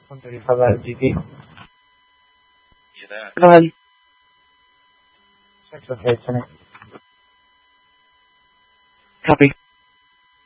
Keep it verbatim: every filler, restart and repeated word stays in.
punto di fare G P. Go ahead. Sex location. Copy.